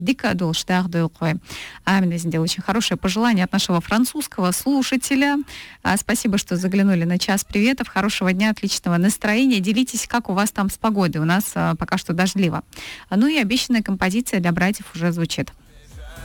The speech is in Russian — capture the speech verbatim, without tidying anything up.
Дика Дулштар Дулквай. А очень хорошее пожелание от нашего французского слушателя. А, спасибо, что заглянули на час приветов. Хорошего дня, отличного настроения. Делитесь, как у вас там с погодой. У нас а, пока что дождливо. Ну и обещанная композиция для братьев уже звучит.